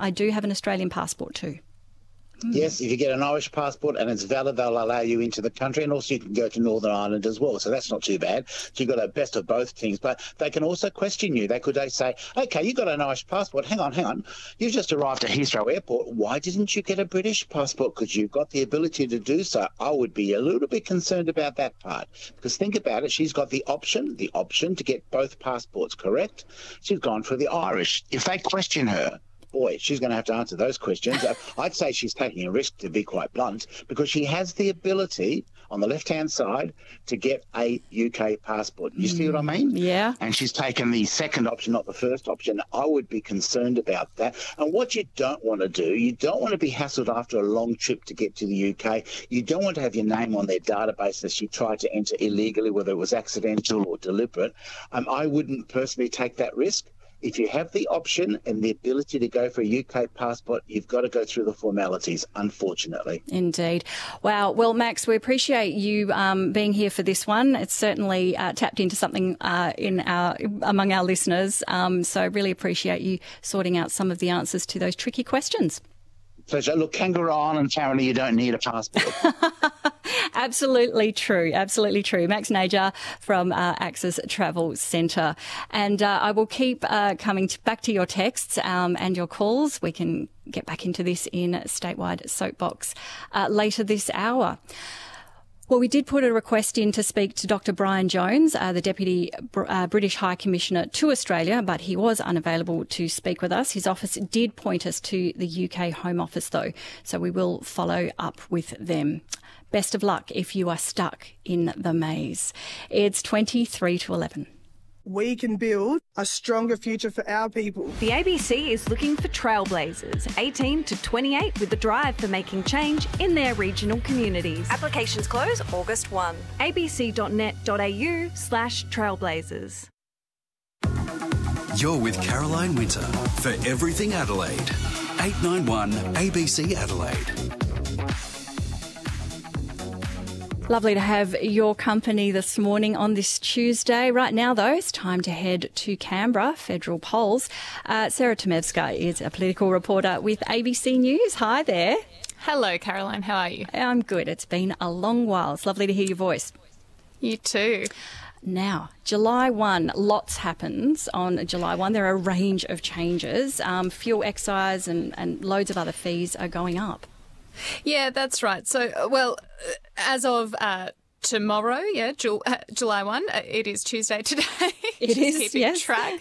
I do have an Australian passport too. Yes, if you get an Irish passport and it's valid, they'll allow you into the country, and also you can go to Northern Ireland as well. So that's not too bad. So you've got a best of both things. But they can also question you. They could say, OK, you've got an Irish passport. Hang on. You've just arrived at Heathrow Airport. Why didn't you get a British passport? Because you've got the ability to do so. I would be a little bit concerned about that part. Because think about it. She's got the option to get both passports, correct? She's gone for the Irish. If they question her, boy, she's going to have to answer those questions. I'd say she's taking a risk, to be quite blunt, because she has the ability on the left-hand side to get a UK passport. You see what I mean? Yeah. And she's taken the second option, not the first option. I would be concerned about that. And what you don't want to do, you don't want to be hassled after a long trip to get to the UK. You don't want to have your name on their database that she tried to enter illegally, whether it was accidental or deliberate. I wouldn't personally take that risk. If you have the option and the ability to go for a UK passport, you've got to go through the formalities, unfortunately. Indeed. Wow. Well, Max, we appreciate you being here for this one. It's certainly tapped into something among our listeners. So really appreciate you sorting out some of the answers to those tricky questions. Pleasure. Look, Kangaroo Island, apparently you don't need a passport. Absolutely true. Absolutely true. Max Najar from Access Travel Centre. And I will keep coming back to your texts and your calls. We can get back into this in Statewide Soapbox later this hour. Well, we did put a request in to speak to Dr. Brian Jones, the Deputy British High Commissioner to Australia, but he was unavailable to speak with us. His office did point us to the UK Home Office, though, so we will follow up with them. Best of luck if you are stuck in the maze. It's 23 to 11. We can build a stronger future for our people. The ABC is looking for trailblazers, 18 to 28, with the drive for making change in their regional communities. Applications close August 1. abc.net.au/trailblazers. You're with Caroline Winter for Everything Adelaide. 891 ABC Adelaide. Lovely to have your company this morning on this Tuesday. Right now, though, it's time to head to Canberra, federal polls. Sarah Tomevska is a political reporter with ABC News. Hi there. Hello, Caroline. How are you? I'm good. It's been a long while. It's lovely to hear your voice. You too. Now, July 1, lots happens on July 1. There are a range of changes. Fuel excise and loads of other fees are going up. Yeah, that's right. So, as of tomorrow, July 1, it is Tuesday today. It is, yes. Track.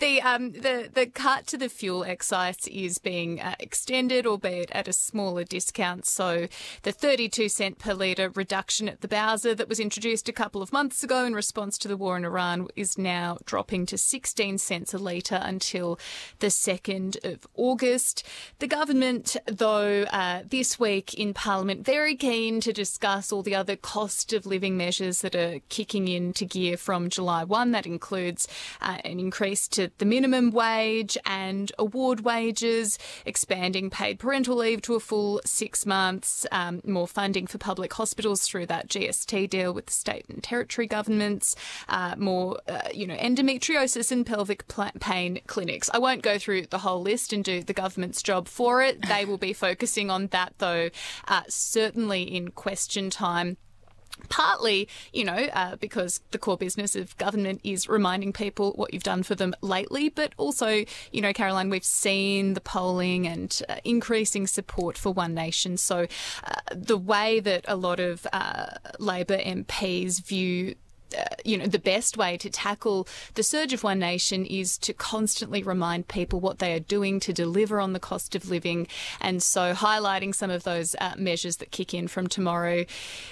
The cut to the fuel excise is being extended, albeit at a smaller discount. So the 32 cent per litre reduction at the Bowser that was introduced a couple of months ago in response to the war in Iran is now dropping to 16 cents a litre until the 2nd of August. The government, though, this week in Parliament, very keen to discuss all the other cost of living measures that are kicking into gear from July 1. That includes an increase to the minimum wage and award wages, expanding paid parental leave to a full 6 months, more funding for public hospitals through that GST deal with the state and territory governments, more, endometriosis and pelvic pain clinics. I won't go through the whole list and do the government's job for it. They will be focusing on that, though, certainly in question time. Partly, because the core business of government is reminding people what you've done for them lately, but also, Caroline, we've seen the polling and increasing support for One Nation. So the way that a lot of Labor MPs view the best way to tackle the surge of One Nation is to constantly remind people what they are doing to deliver on the cost of living. And so highlighting some of those measures that kick in from tomorrow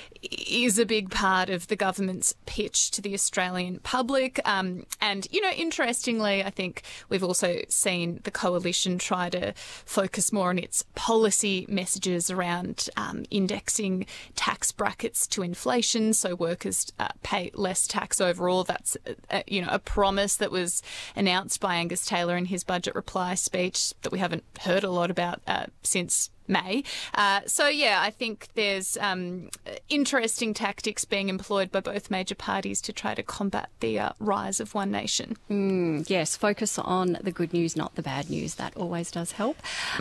is a big part of the government's pitch to the Australian public. Interestingly, I think we've also seen the coalition try to focus more on its policy messages around indexing tax brackets to inflation so workers pay less tax overall. That's, a promise that was announced by Angus Taylor in his budget reply speech that we haven't heard a lot about since May. I think there's interesting tactics being employed by both major parties to try to combat the rise of One Nation. Yes, focus on the good news, not the bad news. That always does help.